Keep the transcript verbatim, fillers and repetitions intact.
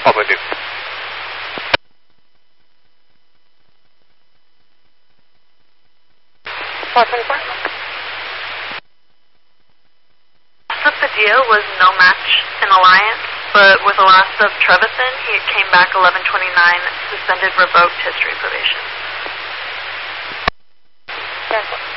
Papa Duke. four twenty-four. Of the deal was no match in alliance, but with the loss of Trevisan, he came back eleven twenty-nine, suspended, revoked history probation. ten four.